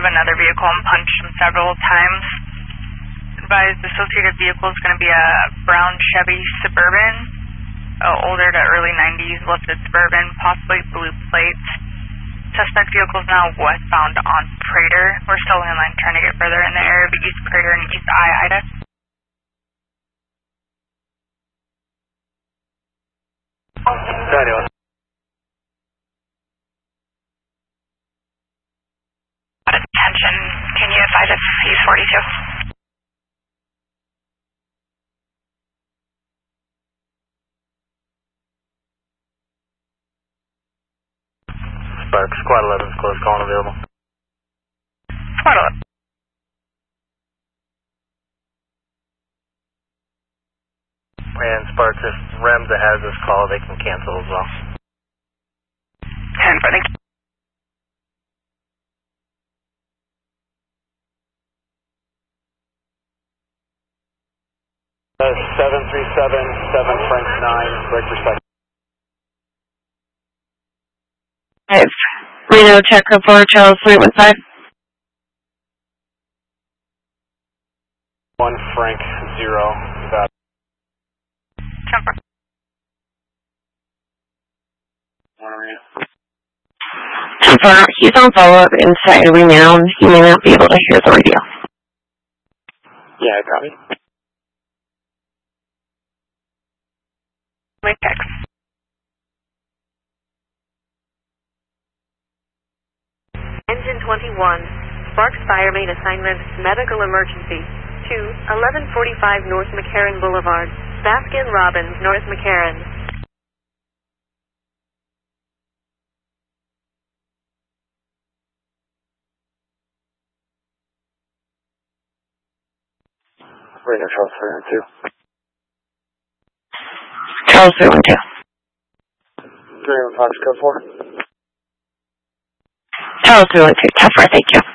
of another vehicle and punched him several times. Advised associated vehicle is going to be a brown Chevy Suburban, older to early 90s, lifted Suburban, possibly blue plates. Suspect vehicle is now westbound on Prater. We're still inline trying to get further in the area of East Prater and East Ida. Attention, can you advise if he's 42? Spark, Squad 11 is close, calling available. Squad 11. And Spark, if Remza has this call, they can cancel as well. 10 for the... 737, 7 Frank 9, break respect. Reno, check for Charles 315. 1 Frank 0, got it. Confirm, he's on follow-up inside Reno. He may not be able to hear the radio. Yeah, I got it. My text. Engine 21, Sparks Fire Main Assignment, Medical Emergency, to 1145 North McCarran Boulevard, Baskin Robbins, North McCarran. Radio Charles 312. Charles 312. 3 Fox Code 4. Charles 312, tough, thank you.